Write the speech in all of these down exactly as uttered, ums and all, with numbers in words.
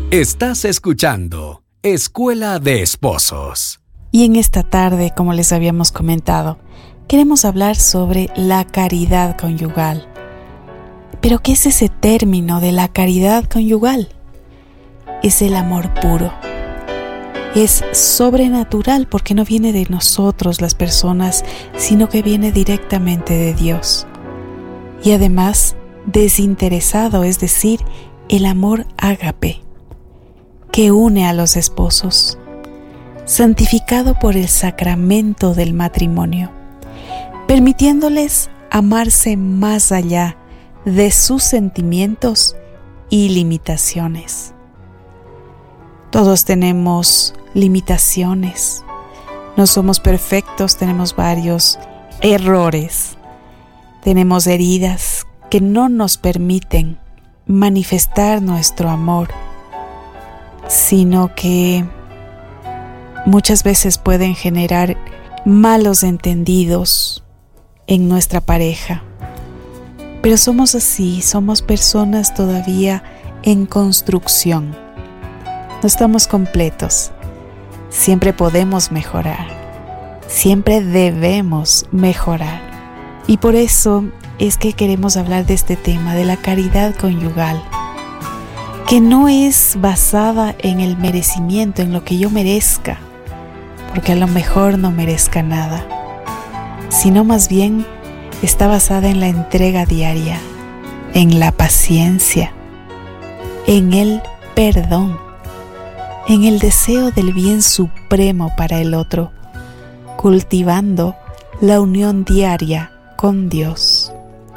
Estás escuchando Escuela de Esposos. Y en esta tarde, como les habíamos comentado, queremos hablar sobre la caridad conyugal. ¿Pero qué es ese término de la caridad conyugal? Es el amor puro. Es sobrenatural porque no viene de nosotros las personas, sino que viene directamente de Dios. Y además, desinteresado, es decir, el amor ágape, que une a los esposos, santificado por el sacramento del matrimonio, permitiéndoles amarse más allá de sus sentimientos y limitaciones. Todos tenemos limitaciones, no somos perfectos, tenemos varios errores, tenemos heridas que no nos permiten manifestar nuestro amor, sino que muchas veces pueden generar malos entendidos en nuestra pareja. Pero somos así, somos personas todavía en construcción. No estamos completos. Siempre podemos mejorar. Siempre debemos mejorar. Y por eso es que queremos hablar de este tema, de la caridad conyugal, que no es basada en el merecimiento, en lo que yo merezca, porque a lo mejor no merezca nada, sino más bien está basada en la entrega diaria, en la paciencia, en el perdón, en el deseo del bien supremo para el otro, cultivando la unión diaria con Dios.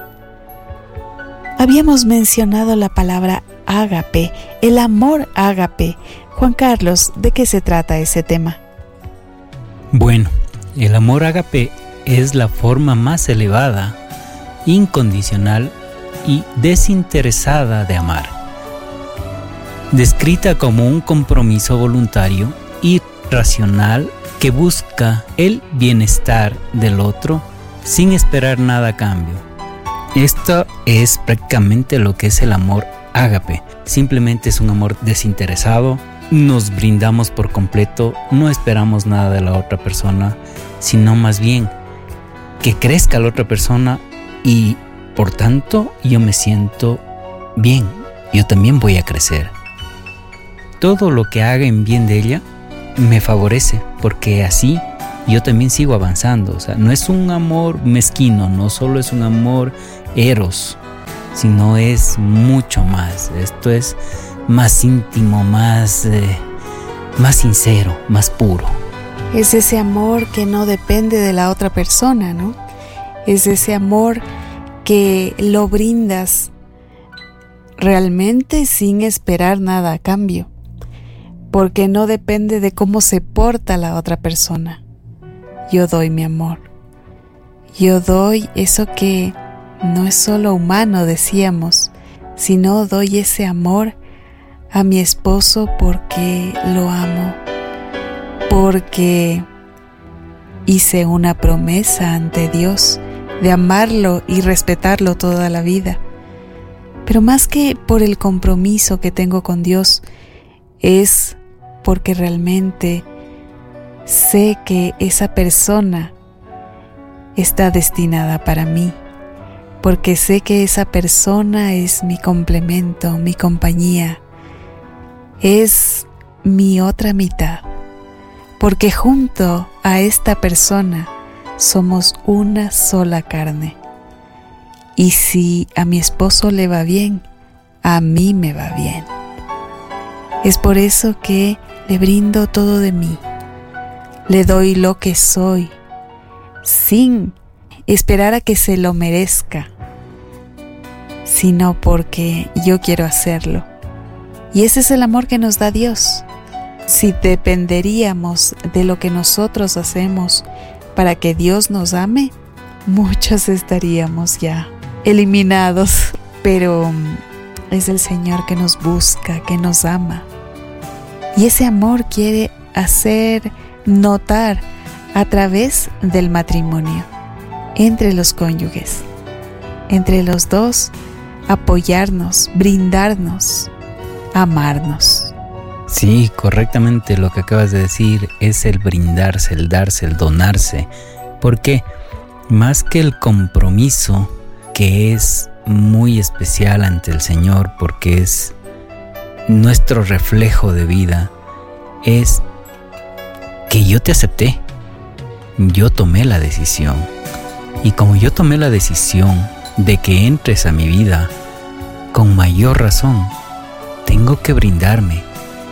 Habíamos mencionado la palabra ágape, el amor ágape. Juan Carlos, ¿de qué se trata ese tema? Bueno, el amor ágape es la forma más elevada, incondicional y desinteresada de amar, descrita como un compromiso voluntario y racional que busca el bienestar del otro sin esperar nada a cambio. Esto es prácticamente lo que es el amor ágape. Simplemente es un amor desinteresado, nos brindamos por completo, no esperamos nada de la otra persona, sino más bien que crezca la otra persona y por tanto yo me siento bien, yo también voy a crecer. Todo lo que haga en bien de ella me favorece, porque así yo también sigo avanzando. O sea, no es un amor mezquino, no solo es un amor eros, sino es mucho más. Esto es más íntimo, más, eh, más sincero, más puro. Es ese amor que no depende de la otra persona, ¿no? Es ese amor que lo brindas realmente sin esperar nada a cambio, porque no depende de cómo se porta la otra persona. Yo doy mi amor. Yo doy eso que no es solo humano, decíamos, sino doy ese amor a mi esposo porque lo amo, porque hice una promesa ante Dios de amarlo y respetarlo toda la vida. Pero más que por el compromiso que tengo con Dios, es porque realmente sé que esa persona está destinada para mí, porque sé que esa persona es mi complemento, mi compañía, es mi otra mitad, porque junto a esta persona somos una sola carne. Y si a mi esposo le va bien, a mí me va bien. Es por eso que le brindo todo de mí, le doy lo que soy, sin esperar a que se lo merezca, sino porque yo quiero hacerlo. Y ese es el amor que nos da Dios. Si dependeríamos de lo que nosotros hacemos para que Dios nos ame, muchos estaríamos ya eliminados. Pero es el Señor que nos busca, que nos ama. Y ese amor quiere hacer notar a través del matrimonio, entre los cónyuges, entre los dos, apoyarnos, brindarnos, amarnos. Sí, correctamente lo que acabas de decir es el brindarse, el darse, el donarse. Porque más que el compromiso, que es muy especial ante el Señor, porque es nuestro reflejo de vida, es que yo te acepté, yo tomé la decisión. Y como yo tomé la decisión de que entres a mi vida, con mayor razón, tengo que brindarme,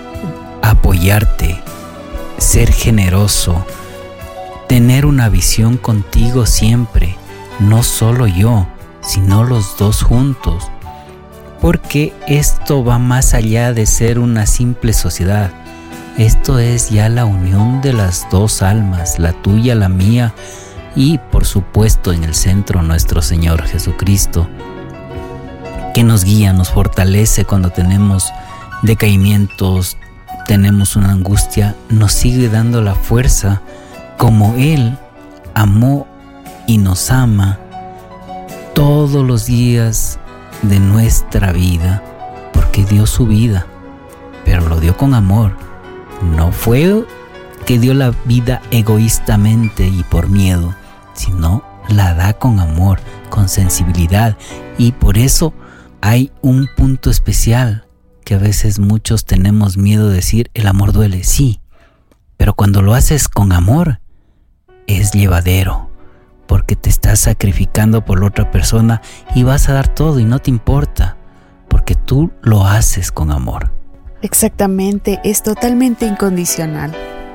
apoyarte, ser generoso, tener una visión contigo siempre, no solo yo, sino los dos juntos, porque esto va más allá de ser una simple sociedad. Esto es ya la unión de las dos almas, la tuya, la mía, y por supuesto en el centro nuestro Señor Jesucristo, que nos guía, nos fortalece cuando tenemos decaimientos, tenemos una angustia, nos sigue dando la fuerza como Él amó y nos ama todos los días de nuestra vida, porque dio su vida, pero lo dio con amor. No fue que dio la vida egoístamente y por miedo, sino la da con amor, con sensibilidad. Y por eso hay un punto especial que a veces muchos tenemos miedo de decir: el amor duele, sí, pero cuando lo haces con amor es llevadero, porque te estás sacrificando por la otra persona y vas a dar todo y no te importa, porque tú lo haces con amor. Exactamente, es totalmente incondicional.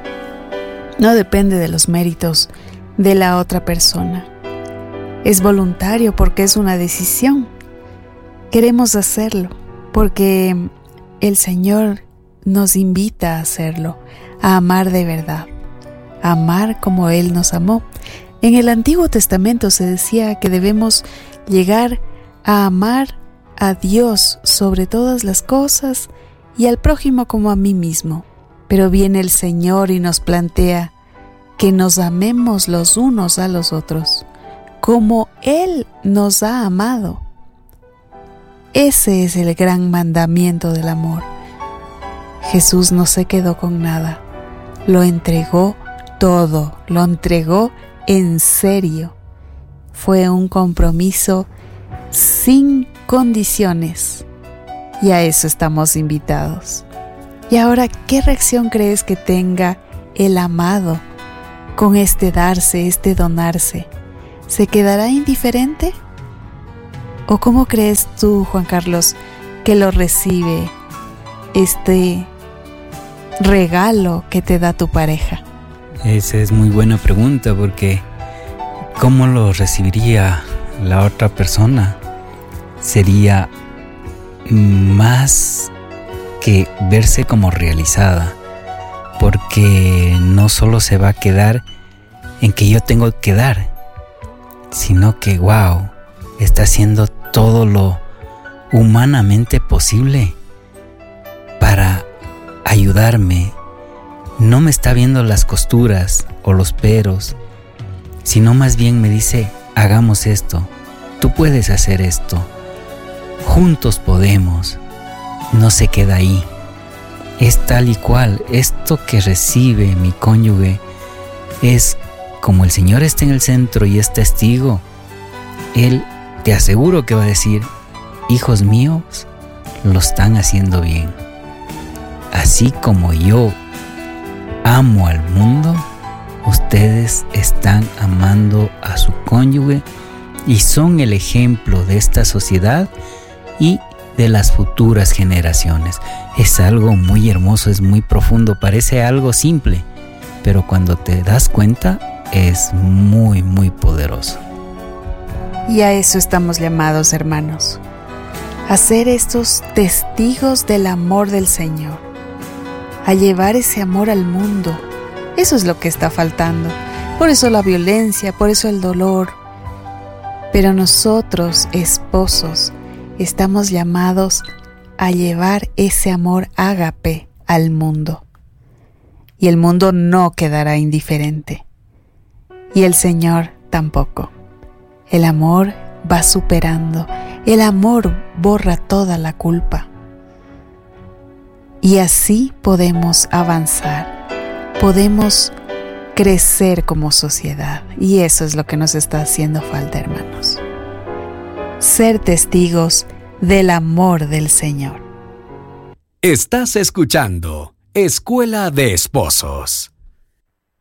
No depende de los méritos de la otra persona. Es voluntario porque es una decisión. Queremos hacerlo porque el Señor nos invita a hacerlo, a amar de verdad, a amar como Él nos amó. En el Antiguo Testamento se decía que debemos llegar a amar a Dios sobre todas las cosas y al prójimo como a mí mismo. Pero viene el Señor y nos plantea que nos amemos los unos a los otros, como Él nos ha amado. Ese es el gran mandamiento del amor. Jesús no se quedó con nada, lo entregó todo, lo entregó en serio. Fue un compromiso sin condiciones. Y a eso estamos invitados. Y ahora, ¿qué reacción crees que tenga el amado con este darse, este donarse? ¿Se quedará indiferente? ¿O cómo crees tú, Juan Carlos, que lo recibe este regalo que te da tu pareja? Esa es muy buena pregunta, porque ¿cómo lo recibiría la otra persona? Sería más que verse como realizada, porque no solo se va a quedar en que yo tengo que dar, sino que wow, está haciendo todo lo humanamente posible para ayudarme. No me está viendo las costuras o los peros, sino más bien me dice: hagamos esto, tú puedes hacer esto, juntos podemos. No se queda ahí, es tal y cual. Esto que recibe mi cónyuge es como el Señor está en el centro y es testigo. Él, te aseguro que va a decir: hijos míos, lo están haciendo bien. Así como yo amo al mundo, ustedes están amando a su cónyuge y son el ejemplo de esta sociedad y de las futuras generaciones. Es algo muy hermoso, es muy profundo, parece algo simple, pero cuando te das cuenta es muy, muy poderoso. Y a eso estamos llamados, hermanos, a ser estos testigos del amor del Señor, a llevar ese amor al mundo. Eso es lo que está faltando. Por eso la violencia, por eso el dolor. Pero nosotros, esposos, estamos llamados a llevar ese amor ágape al mundo. Y el mundo no quedará indiferente. Y el Señor tampoco. El amor va superando. El amor borra toda la culpa. Y así podemos avanzar, podemos crecer como sociedad. Y eso es lo que nos está haciendo falta, hermanos. Ser testigos del amor del Señor. Estás escuchando Escuela de Esposos.